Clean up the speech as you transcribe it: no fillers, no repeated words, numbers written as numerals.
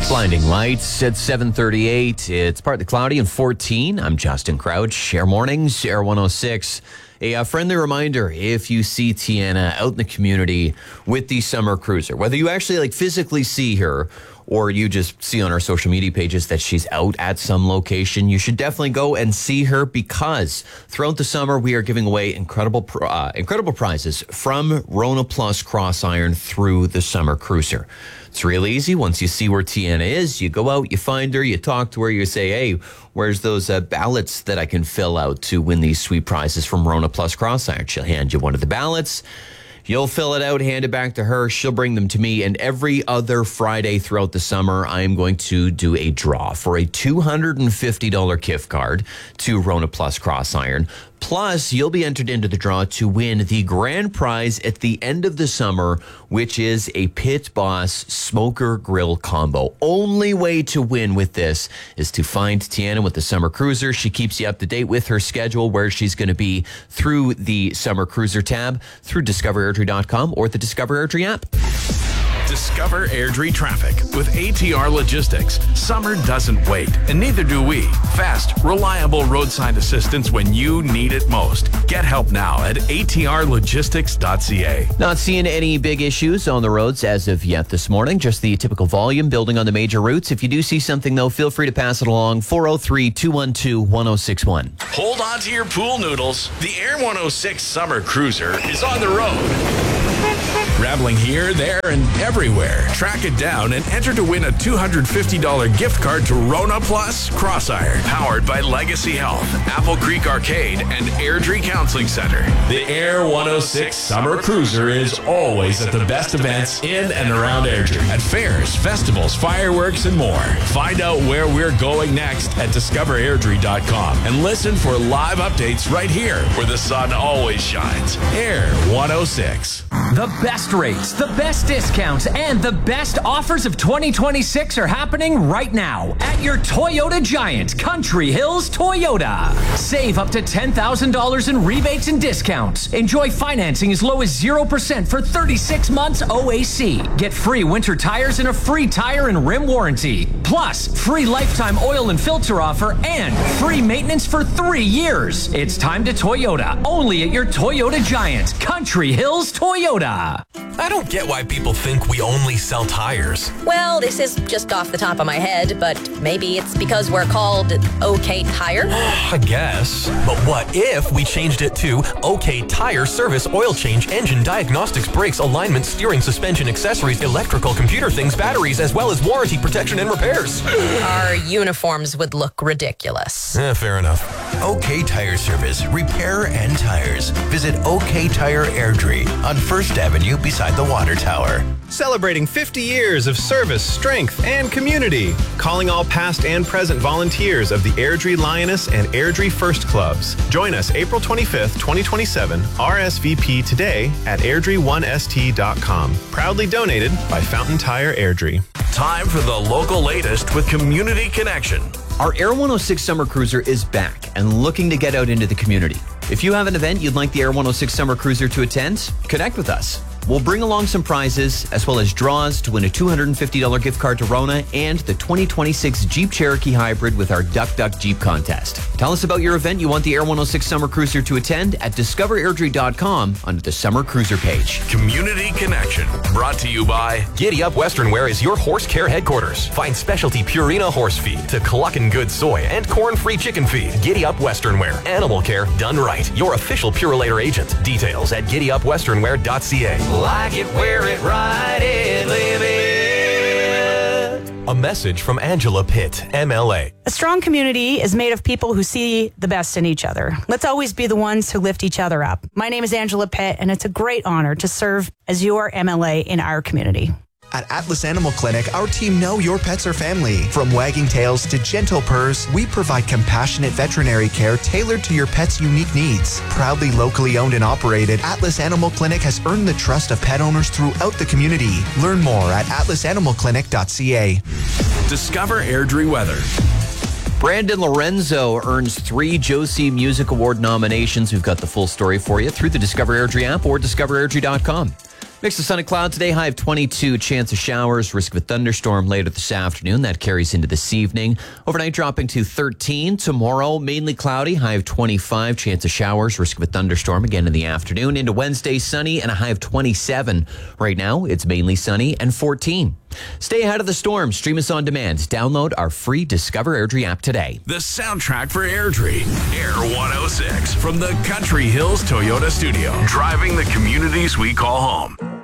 Blinding lights at 7:38. It's partly cloudy and 14. I'm Justin Crouch. Air Mornings, Air 106. A friendly reminder, if you see Tiana out in the community with the summer cruiser, whether you actually physically see her or you just see on our social media pages that she's out at some location, you should definitely go and see her, because throughout the summer we are giving away incredible prizes from Rona Plus Cross Iron through the summer cruiser. It's real easy. Once you see where Tiana is, you go out, you find her, you talk to her, you say, hey, where's those ballots that I can fill out to win these sweet prizes from Rona Plus Cross Iron? She'll hand you one of the ballots. You'll fill it out, hand it back to her. She'll bring them to me. And every other Friday throughout the summer, I am going to do a draw for a $250 gift card to Rona Plus Cross Iron. Plus, you'll be entered into the draw to win the grand prize at the end of the summer, which is a Pit Boss Smoker Grill combo. Only way to win with this is to find Tiana with the summer cruiser. She keeps you up to date with her schedule, where she's going to be through the summer cruiser tab, through discoverairdrie.com or the Discover Airdrie app. Discover Airdrie traffic with ATR Logistics. Summer doesn't wait, and neither do we. Fast, reliable roadside assistance when you need it most. Get help now at atrlogistics.ca. Not seeing any big issues on the roads as of yet this morning. Just the typical volume building on the major routes. If you do see something, though, feel free to pass it along. 403-212-1061. Hold on to your pool noodles. The Air 106 Summer Cruiser is on the road. Traveling here, there, and everywhere. Track it down and enter to win a $250 gift card to Rona Plus Cross Iron. Powered by Legacy Health, Apple Creek Arcade, and Airdrie Counseling Center. The Air 106 Summer Cruiser is always at the best events in and around Airdrie. At fairs, festivals, fireworks, and more. Find out where we're going next at discoverairdrie.com and listen for live updates right here, where the sun always shines. Air 106. The best rates, the best discounts, and the best offers of 2026 are happening right now at your Toyota Giant, Country Hills Toyota. Save up to $10,000 in rebates and discounts. Enjoy financing as low as 0% for 36 months OAC. Get free winter tires and a free tire and rim warranty. Plus, free lifetime oil and filter offer and free maintenance for 3 years. It's time to Toyota, only at your Toyota Giant, Country Hills Toyota. I don't get why people think we only sell tires. Well, this is just off the top of my head, but maybe it's because we're called OK Tire? I guess. But what if we changed it to OK Tire Service, Oil Change, Engine Diagnostics, Brakes, Alignment, Steering, Suspension, Accessories, Electrical, Computer Things, Batteries, as well as Warranty, Protection, and Repairs? Our uniforms would look ridiculous. Fair enough. OK Tire Service, Repair and Tires. Visit OK Tire Airdrie on 1st Avenue beside the Water Tower. Celebrating 50 years of service, strength, and community. Calling all past and present volunteers of the Airdrie Lioness and Airdrie First Clubs. Join us April 25th, 2027. RSVP today at airdrie1st.com. Proudly donated by Fountain Tire Airdrie. Time for the local latest with Community Connection. Our Air 106 Summer Cruiser is back and looking to get out into the community. If you have an event you'd like the Air 106 Summer Cruiser to attend, connect with us. We'll bring along some prizes, as well as draws to win a $250 gift card to Rona and the 2026 Jeep Cherokee Hybrid with our Duck Duck Jeep contest. Tell us about your event you want the Air 106 Summer Cruiser to attend at discoverairdrie.com under the Summer Cruiser page. Community Connection, brought to you by Giddy Up Western Wear is your horse care headquarters. Find specialty Purina horse feed to Cluckin' Good soy and corn-free chicken feed. Giddy Up Western Wear. Animal care done right. Your official Purolator agent. Details at giddyupwesternwear.ca. Like it, wear it, ride it, live it. A message from Angela Pitt, MLA. A strong community is made of people who see the best in each other. Let's always be the ones who lift each other up. My name is Angela Pitt, and it's a great honor to serve as your MLA in our community. At Atlas Animal Clinic, our team know your pets are family. From wagging tails to gentle purrs, we provide compassionate veterinary care tailored to your pet's unique needs. Proudly locally owned and operated, Atlas Animal Clinic has earned the trust of pet owners throughout the community. Learn more at atlasanimalclinic.ca. Discover Airdrie weather. Brandon Lorenzo earns 3 Josie Music Award nominations. We've got the full story for you through the Discover Airdrie app or discoverairdrie.com. Mix of sun and cloud today, high of 22, chance of showers, risk of a thunderstorm later this afternoon. That carries into this evening. Overnight dropping to 13. Tomorrow, mainly cloudy, high of 25, chance of showers, risk of a thunderstorm again in the afternoon. Into Wednesday, sunny and a high of 27. Right now, it's mainly sunny and 14. Stay ahead of the storm. Stream us on demand. Download our free Discover Airdrie app today. The soundtrack for Airdrie. Air 106 from the Country Hills Toyota Studio. Driving the communities we call home.